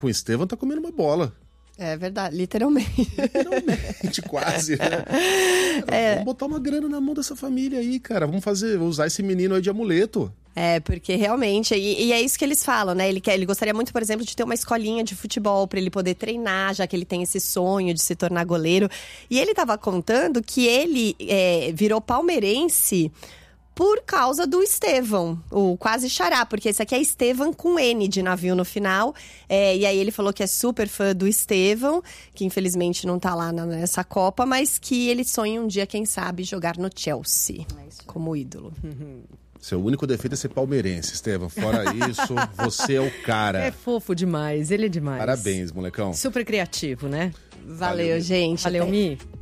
Pô, o Estevão tá comendo uma bola. É verdade, literalmente. Literalmente, quase, né? Cara, vamos botar uma grana na mão dessa família aí, cara. Vamos usar esse menino aí de amuleto. Porque realmente, e é isso que eles falam, né? Ele gostaria muito, por exemplo, de ter uma escolinha de futebol pra ele poder treinar, já que ele tem esse sonho de se tornar goleiro. E ele tava contando que ele virou palmeirense por causa do Estevão, o quase xará, porque esse aqui é Estevão com N de navio no final. E aí ele falou que é super fã do Estevão, que infelizmente não tá lá nessa Copa, mas que ele sonha um dia, quem sabe, jogar no Chelsea como ídolo. Seu único defeito é ser palmeirense, Estevão. Fora isso, você é o cara. É fofo demais, ele é demais. Parabéns, molecão. Super criativo, né? Valeu, gente. Valeu, Mi.